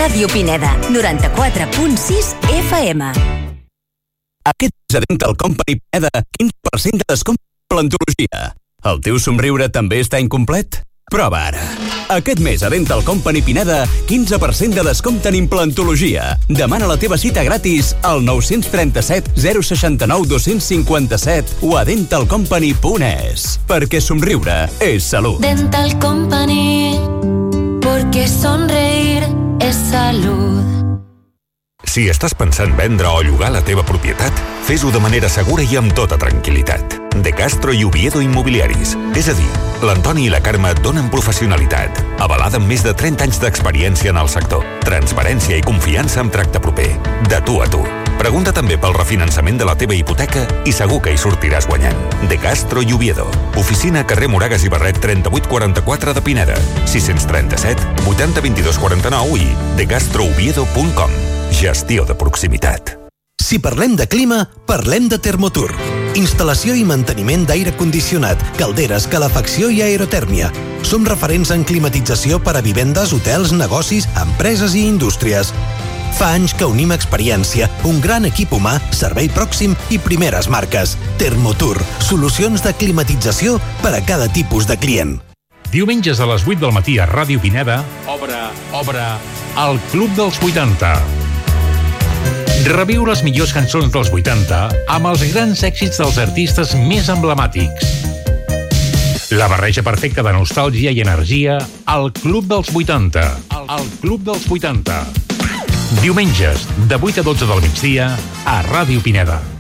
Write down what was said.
Ràdio Pineda, 94.6 FM. Aquest mes a Dental Company Pineda, 15% de descompte en implantologia. El teu somriure també està incomplet? Prova ara. Aquest mes a Dental Company Pineda, 15% de descompte en implantologia. Demana la teva cita gratis al 937 069 257 o a dentalcompany.es. Perquè somriure és salut. Dental Company, porque sonreír es salud. Si estàs pensant vendre o llogar la teva propietat, fes-ho de manera segura i amb tota tranquil·litat. De Castro i Oviedo Immobiliaris. És a dir, l'Antoni i la Carme et donen professionalitat, avalada amb més de 30 anys d'experiència en el sector, transparència i confiança amb tracte proper, de tu a tu. Pregunta també pel refinançament de la teva hipoteca i segur que hi sortiràs guanyant. De Castro i Oviedo. Oficina carrer Moragas i Barret 3844 de Pineda. 637 80 22 49 i decastrooviedo.com. Gestió de proximitat. Si parlem de clima, parlem de Termotour. Instal·lació i manteniment d'aire condicionat, calderes, calefacció i aerotèrmia. Som referents en climatització per a vivendes, hotels, negocis, empreses i indústries. Fa anys que unim experiència, un gran equip humà, servei pròxim i primeres marques. Termotour, solucions de climatització per a cada tipus de client. Diumenges a les 8 del matí a Ràdio Pineda, obre el Club dels 80. Reviu les millors cançons dels 80 amb els grans èxits dels artistes més emblemàtics. La barreja perfecta de nostàlgia i energia al Club dels 80. El Club dels 80. Diumenges, de 8 a 12 del migdia, a Ràdio Pineda.